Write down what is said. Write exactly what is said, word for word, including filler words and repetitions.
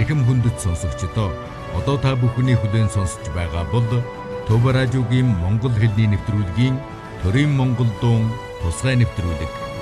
эрхэм хүндэт сонсогчдоо одоо та бүхний хүлээн сонсож байгаа бол Төв радиогийн монгол хэлний нэвтрүүлгийн Төрийн Монгол дуун тусгай нэвтрүүлэг.